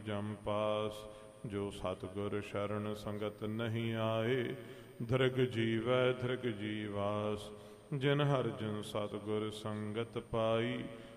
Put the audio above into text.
ਜਮ ਪਾਸ। ਜੋ ਸਤਿਗੁਰ ਸ਼ਰਨ ਸੰਗਤ ਨਹੀਂ ਆਏ, ਧ੍ਰਿਗ ਜੀਵੈ ਧ੍ਰਿਗ ਜੀਵਾਸ। ਜਿਨ ਹਰਿ ਜਨ ਸਤਿਗੁਰ ਸੰਗਤ ਪਾਈ,